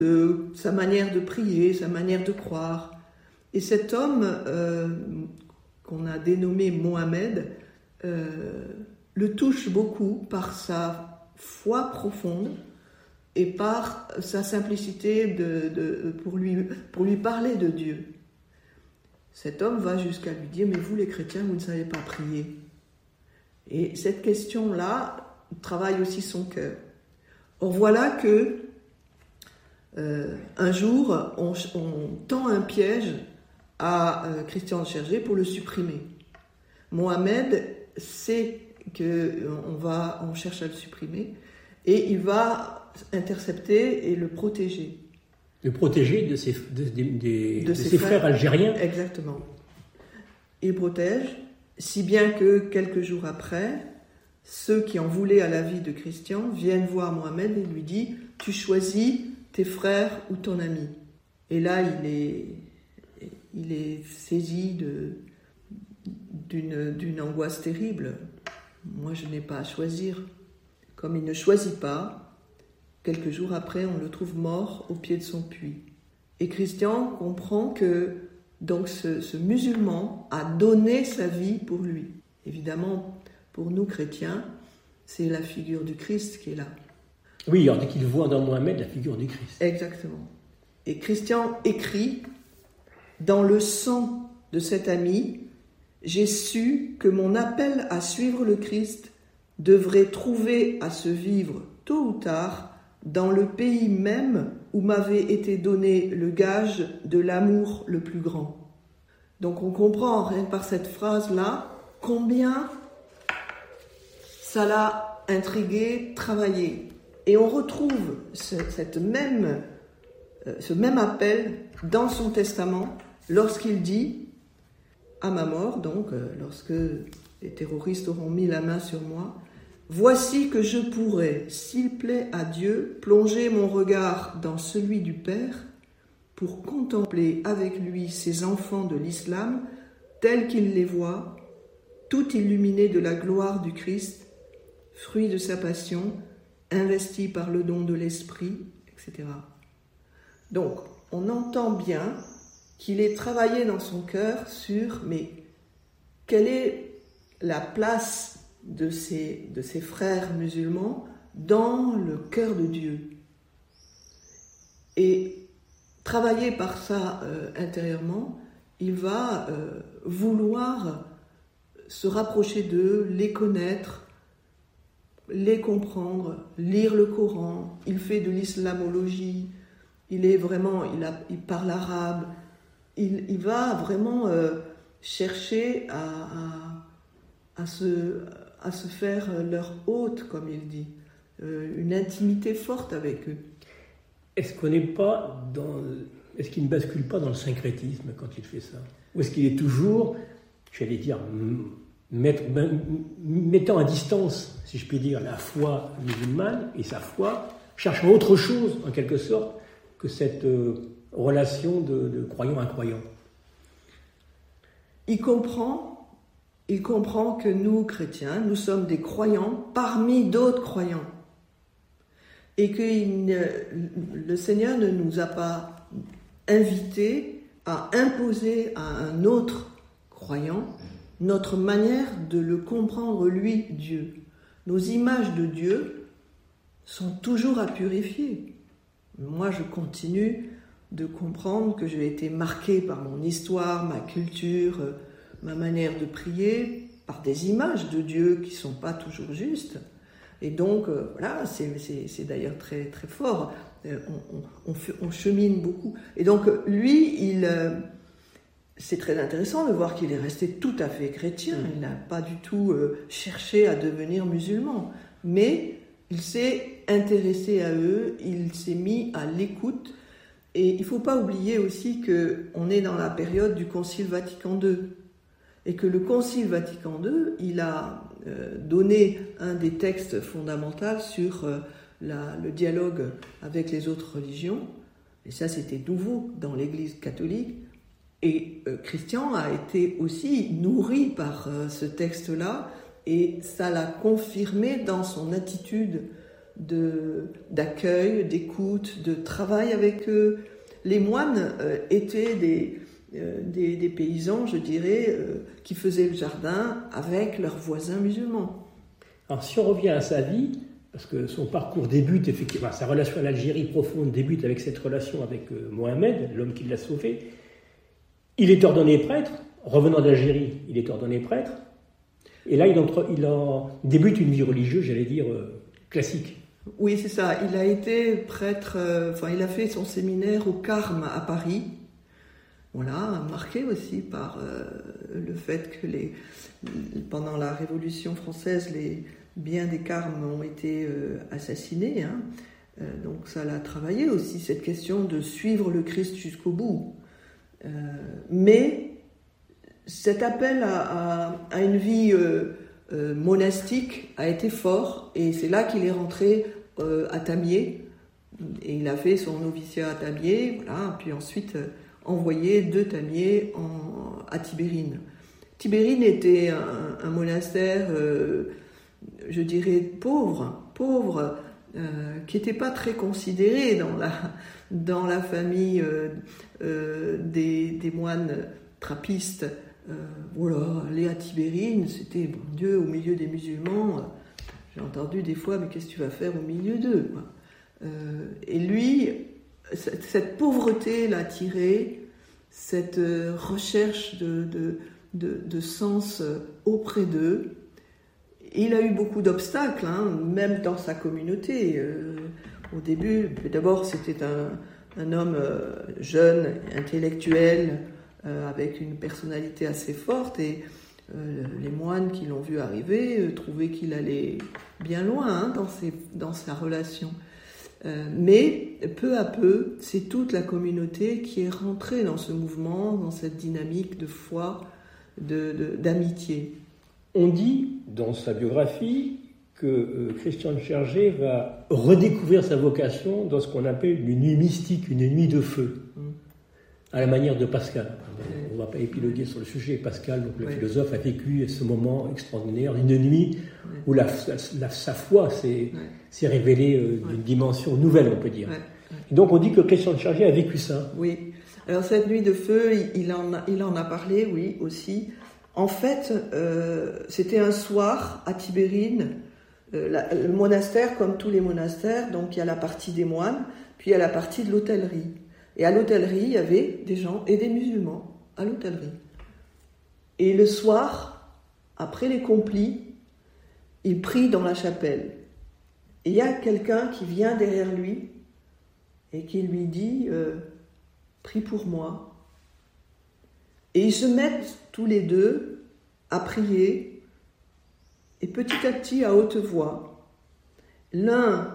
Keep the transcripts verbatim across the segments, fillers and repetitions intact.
de sa manière de prier, sa manière de croire. Et cet homme, euh, qu'on a dénommé Mohamed, euh, le touche beaucoup par sa foi profonde et par sa simplicité de, de, pour, lui, pour lui parler de Dieu. Cet homme va jusqu'à lui dire « Mais vous les chrétiens, vous ne savez pas prier ». Et cette question-là travaille aussi son cœur. Or voilà que euh, un jour, on, on tend un piège à euh, Christian de Chergé pour le supprimer. Mohamed sait qu'on va, on cherche à le supprimer et il va intercepter et le protéger. Le protéger de ses, de, de, de, de de ses, ses frères, frères algériens. Exactement. Il protège, si bien que quelques jours après, ceux qui en voulaient à la vie de Christian viennent voir Mohamed et lui disent « Tu choisis tes frères ou ton ami ». Et là, il est, il est saisi de, d'une, d'une angoisse terrible. Moi, je n'ai pas à choisir. Comme il ne choisit pas, quelques jours après, on le trouve mort au pied de son puits. Et Christian comprend que donc ce, ce musulman a donné sa vie pour lui. Évidemment, pour nous chrétiens, c'est la figure du Christ qui est là. Oui, alors dès qu'il voit dans Mohamed la figure du Christ. Exactement. Et Christian écrit « Dans le sang de cet ami, j'ai su que mon appel à suivre le Christ devrait trouver à se vivre tôt ou tard dans le pays même où m'avait été donné le gage de l'amour le plus grand. » Donc on comprend rien que par cette phrase-là combien ça l'a intrigué, travaillé. Et on retrouve ce, cette même, euh, ce même appel dans son testament lorsqu'il dit « À ma mort, donc, euh, lorsque les terroristes auront mis la main sur moi, voici que je pourrai, s'il plaît à Dieu, plonger mon regard dans celui du Père pour contempler avec lui ses enfants de l'islam tels qu'il les voit, tout illuminés de la gloire du Christ, fruit de sa passion, investi par le don de l'esprit, et cetera. Donc, on entend bien qu'il est travaillé dans son cœur sur, mais quelle est la place de ses, de ses frères musulmans dans le cœur de Dieu. Et travaillé par ça euh, intérieurement, il va euh, vouloir se rapprocher d'eux, les connaître, les comprendre, lire le Coran. Il fait de l'islamologie, il est vraiment, il, a, il parle arabe, il, il va vraiment euh, chercher à, à, à, se, à se faire leur hôte, comme il dit, euh, une intimité forte avec eux. Est-ce qu'on n'est pas dans, est-ce qu'il ne bascule pas dans le syncrétisme quand il fait ça? Ou est-ce qu'il est toujours, j'allais dire, mettre, mettant à distance, si je puis dire, la foi musulmane et sa foi, cherchant autre chose, en quelque sorte, que cette euh, relation de, de croyant-incroyant? Il comprend, il comprend que nous, chrétiens, nous sommes des croyants parmi d'autres croyants. Et que il, le Seigneur ne nous a pas invités à imposer à un autre croyant notre manière de le comprendre, lui, Dieu. Nos images de Dieu sont toujours à purifier. Moi, je continue de comprendre que j'ai été marqué par mon histoire, ma culture, ma manière de prier, par des images de Dieu qui ne sont pas toujours justes. Et donc, euh, voilà, c'est, c'est, c'est d'ailleurs très, très fort. Euh, on, on, on, on chemine beaucoup. Et donc, lui, il, euh, c'est très intéressant de voir qu'il est resté tout à fait chrétien. Il n'a pas du tout euh, cherché à devenir musulman. Mais il s'est intéressé à eux, il s'est mis à l'écoute. Et il ne faut pas oublier aussi qu'on est dans la période du Concile Vatican deux. Et que le Concile Vatican deux, il a euh, donné un des textes fondamentaux sur euh, la, le dialogue avec les autres religions. Et ça, c'était nouveau dans l'Église catholique. Et euh, Christian a été aussi nourri par euh, ce texte-là, et ça l'a confirmé dans son attitude de, d'accueil, d'écoute, de travail avec eux. Les moines euh, étaient des, euh, des, des paysans, je dirais, euh, qui faisaient le jardin avec leurs voisins musulmans. Alors si on revient à sa vie, parce que son parcours débute, effectivement, sa relation à l'Algérie profonde débute avec cette relation avec euh, Mohamed, l'homme qui l'a sauvé. Il est ordonné prêtre, revenant d'Algérie, il est ordonné prêtre, et là il, entre, il en débute une vie religieuse, j'allais dire, euh, classique. Oui, c'est ça. Il a été prêtre, euh, enfin, il a fait son séminaire au Carme à Paris. Voilà, marqué aussi par euh, le fait que les, pendant la Révolution française, les biens des Carmes ont été euh, assassinés. Hein. Euh, donc ça l'a travaillé aussi, cette question de suivre le Christ jusqu'au bout. Euh, mais cet appel à, à, à une vie euh, euh, monastique a été fort, et c'est là qu'il est rentré euh, à Tamier, et il a fait son noviciat à Tamier, voilà, puis ensuite euh, envoyé de Tamier en, à Tibérine. Tibérine était un, un monastère, euh, je dirais, pauvre, pauvre, euh, qui n'était pas très considéré dans la, dans la famille euh, euh, des, des moines trappistes. Euh, voilà, aller à Tibérine, c'était, bon Dieu, au milieu des musulmans. Euh, j'ai entendu des fois, mais qu'est-ce que tu vas faire au milieu d'eux, quoi. Euh, Et lui, cette, cette pauvreté l'a tiré, cette euh, recherche de, de, de, de sens euh, auprès d'eux. Il a eu beaucoup d'obstacles, hein, même dans sa communauté. Euh, au début, d'abord, c'était un, un homme euh, jeune, intellectuel, euh, avec une personnalité assez forte, et euh, les moines qui l'ont vu arriver euh, trouvaient qu'il allait bien loin hein, dans, ses, dans sa relation. Euh, mais peu à peu, c'est toute la communauté qui est rentrée dans ce mouvement, dans cette dynamique de foi, de, de, d'amitié. On dit dans sa biographie que euh, Christian Tchergé va redécouvrir sa vocation dans ce qu'on appelle une nuit mystique, une nuit de feu, mm. à la manière de Pascal. On ne va pas épiloguer sur le sujet. Pascal, donc le ouais. philosophe, a vécu ce moment extraordinaire, une nuit ouais. où la, la, sa foi s'est, ouais. s'est révélée euh, d'une ouais. dimension nouvelle, on peut dire. Ouais. Ouais. Et donc on dit que Christian Tchergé a vécu ça. Oui. Alors cette nuit de feu, il en a, il en a parlé, oui, aussi. En fait, euh, c'était un soir à Tibérine, euh, la, le monastère, comme tous les monastères, donc il y a la partie des moines, puis il y a la partie de l'hôtellerie. Et à l'hôtellerie, il y avait des gens et des musulmans à l'hôtellerie. Et le soir, après les complis, il prie dans la chapelle. Et il y a quelqu'un qui vient derrière lui et qui lui dit euh, « Prie pour moi ». Et ils se mettent tous les deux à prier, et petit à petit, à haute voix, l'un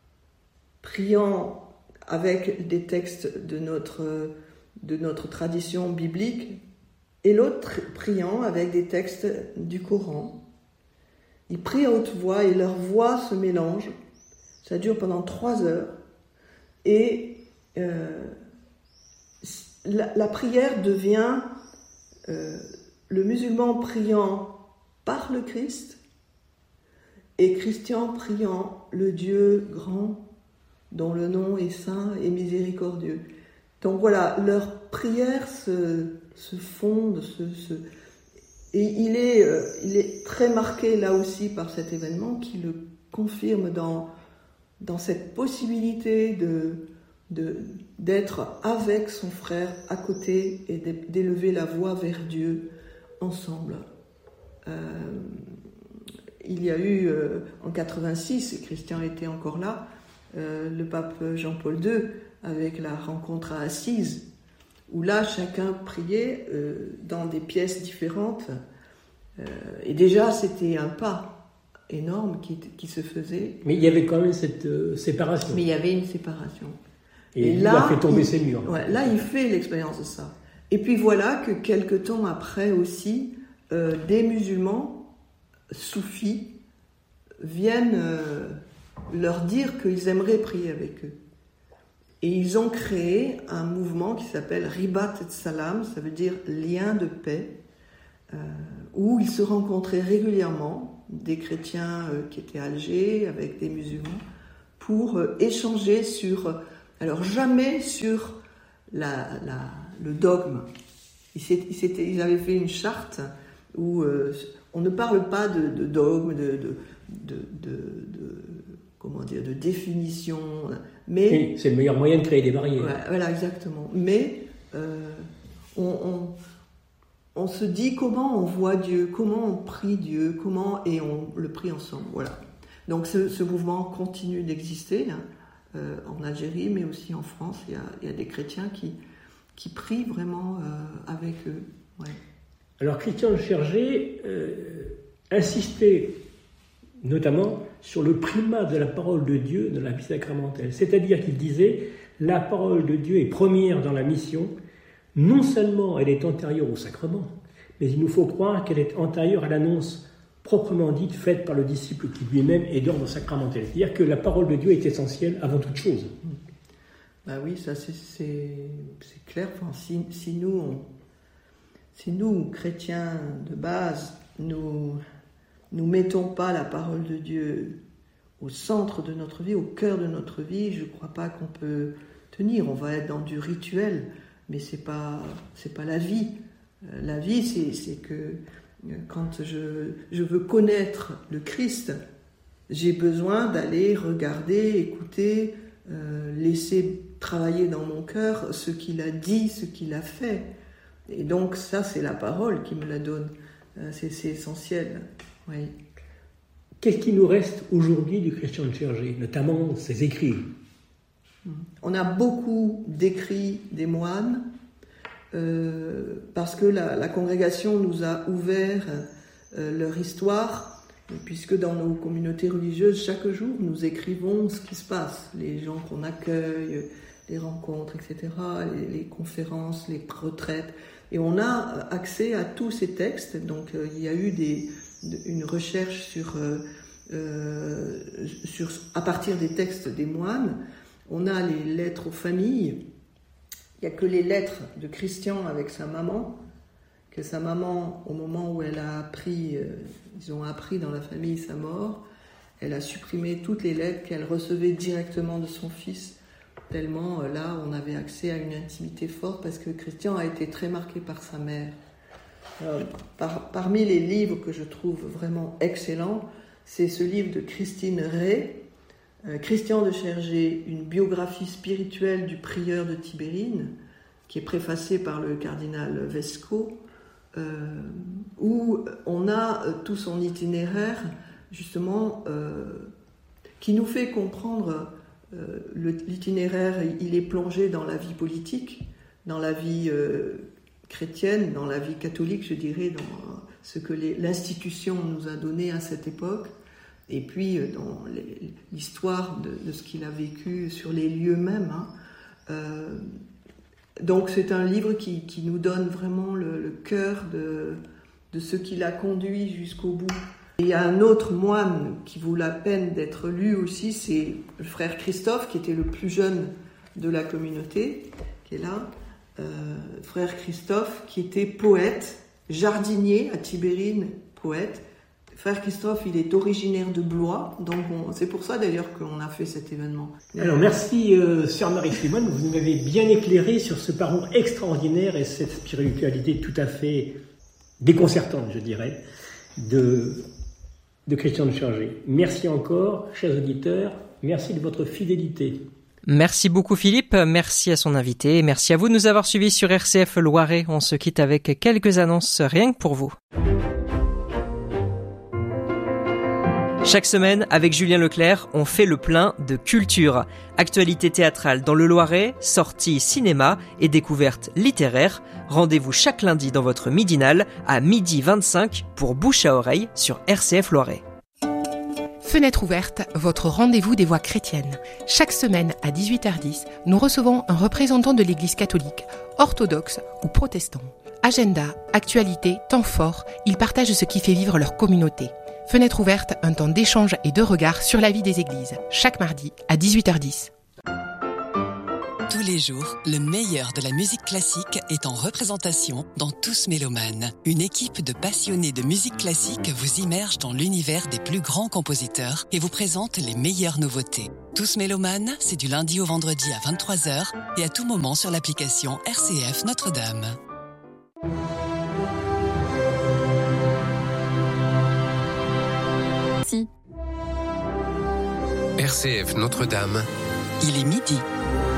priant avec des textes de notre, de notre tradition biblique, et l'autre priant avec des textes du Coran. Ils prient à haute voix et leurs voix se mélangent. Ça dure pendant trois heures. Et euh, la, la prière devient euh, le musulman priant par le Christ et Christian priant le Dieu grand dont le nom est saint et miséricordieux. Donc voilà, leurs prières se, se fondent, se, se, et il est, euh, il est très marqué là aussi par cet événement qui le confirme dans, dans cette possibilité de, de, d'être avec son frère à côté et d'élever la voix vers Dieu ensemble. Euh, il y a eu euh, en quatre-vingt-six, Christian était encore là, euh, le pape Jean-Paul deux avec la rencontre à Assise, où là chacun priait euh, dans des pièces différentes, euh, et déjà c'était un pas énorme qui, qui se faisait. Mais il y avait quand même cette euh, séparation. Mais il y avait une séparation. Et, et il là, a fait tomber il, ses murs. Ouais, là, il fait l'expérience de ça. Et puis voilà que quelque temps après aussi, euh, des musulmans soufis viennent euh, leur dire qu'ils aimeraient prier avec eux. Et ils ont créé un mouvement qui s'appelle Ribat et Salam, ça veut dire lien de paix, euh, où ils se rencontraient régulièrement, des chrétiens euh, qui étaient à Alger avec des musulmans, pour échanger sur, alors jamais sur la, la, le dogme. Ils, s'étaient, ils avaient fait une charte où euh, on ne parle pas de, de dogme, de, de, de, de, de, comment dire, de définition, mais... Oui, c'est le meilleur moyen de créer des barrières. Ouais, voilà, exactement. Mais euh, on, on, on se dit comment on voit Dieu, comment on prie Dieu, comment, et on le prie ensemble, voilà. Donc ce, ce mouvement continue d'exister, hein, euh, en Algérie, mais aussi en France. Il y a, il y a des chrétiens qui, qui prient vraiment euh, avec eux. Ouais. Alors Christian de Chergé euh, insistait notamment sur le primat de la parole de Dieu dans la vie sacramentelle. C'est-à-dire qu'il disait « La parole de Dieu est première dans la mission. Non seulement elle est antérieure au sacrement, mais il nous faut croire qu'elle est antérieure à l'annonce proprement dite, faite par le disciple qui lui-même est d'ordre sacramentel. » C'est-à-dire que la parole de Dieu est essentielle avant toute chose. Ben oui, ça c'est, c'est, c'est clair. Enfin, si, si, nous, on, si nous, chrétiens de base, nous nous mettons pas la parole de Dieu au centre de notre vie, au cœur de notre vie, je ne crois pas qu'on peut tenir. On va être dans du rituel, mais c'est pas, c'est pas la vie. La vie, c'est, c'est que quand je, je veux connaître le Christ, j'ai besoin d'aller regarder, écouter, euh, laisser travailler dans mon cœur ce qu'il a dit, ce qu'il a fait. Et donc ça, c'est la parole qui me la donne. Euh, c'est, c'est essentiel. Oui. Qu'est-ce qui nous reste aujourd'hui du Christian de Chergé, notamment ses écrits? On a beaucoup d'écrits des moines, euh, parce que la, la congrégation nous a ouvert euh, leur histoire, puisque dans nos communautés religieuses, chaque jour, nous écrivons ce qui se passe, les gens qu'on accueille, les rencontres, et cetera, les, les conférences, les retraites, et on a accès à tous ces textes. Donc euh, il y a eu des, une recherche sur, euh, euh, sur, à partir des textes des moines. On a les lettres aux familles. Il n'y a que les lettres de Christian avec sa maman, que sa maman, au moment où elle a appris, euh, ils ont appris dans la famille sa mort, elle a supprimé toutes les lettres qu'elle recevait directement de son fils, tellement euh, là on avait accès à une intimité forte, parce que Christian a été très marqué par sa mère. Alors, par, parmi les livres que je trouve vraiment excellents, c'est ce livre de Christine Ray, Euh, Christian de Chergé, une biographie spirituelle du prieur de Tibérine, qui est préfacée par le cardinal Vesco, euh, où on a euh, tout son itinéraire, justement, euh, qui nous fait comprendre euh, le, l'itinéraire. Il est plongé dans la vie politique, dans la vie euh, chrétienne, dans la vie catholique, je dirais, dans ce que les, l'institution nous a donné à cette époque. Et puis dans l'histoire de, de ce qu'il a vécu sur les lieux mêmes. Hein. Euh, donc c'est un livre qui, qui nous donne vraiment le, le cœur de, de ce qui l'a conduit jusqu'au bout. Et il y a un autre moine qui vaut la peine d'être lu aussi, c'est le frère Christophe, qui était le plus jeune de la communauté, qui est là. Euh, frère Christophe, qui était poète, jardinier à Tibérine, poète. Frère Christophe, il est originaire de Blois, donc on, c'est pour ça d'ailleurs qu'on a fait cet événement. Alors merci euh, Sœur Marie-Simone, vous nous avez bien éclairé sur ce parcours extraordinaire et cette spiritualité tout à fait déconcertante, je dirais, de, de Christian de Chergé. Merci encore, chers auditeurs, merci de votre fidélité. Merci beaucoup Philippe, merci à son invité et merci à vous de nous avoir suivis sur R C F Loiret. On se quitte avec quelques annonces rien que pour vous. Chaque semaine, avec Julien Leclerc, on fait le plein de culture. Actualité théâtrale dans le Loiret, sorties cinéma et découvertes littéraires. Rendez-vous chaque lundi dans votre midinale à midi vingt-cinq pour Bouche à oreille sur R C F Loiret. Fenêtre ouverte, votre rendez-vous des voix chrétiennes. Chaque semaine à dix-huit heures dix, nous recevons un représentant de l'Église catholique, orthodoxe ou protestant. Agenda, actualité, temps fort, ils partagent ce qui fait vivre leur communauté. Fenêtre ouverte, un temps d'échange et de regard sur la vie des églises, chaque mardi à dix-huit heures dix. Tous les jours, le meilleur de la musique classique est en représentation dans Tous Mélomanes. Une équipe de passionnés de musique classique vous immerge dans l'univers des plus grands compositeurs et vous présente les meilleures nouveautés. Tous Mélomanes, c'est du lundi au vendredi à vingt-trois heures et à tout moment sur l'application R C F Notre-Dame. R C F Notre-Dame. Il est midi.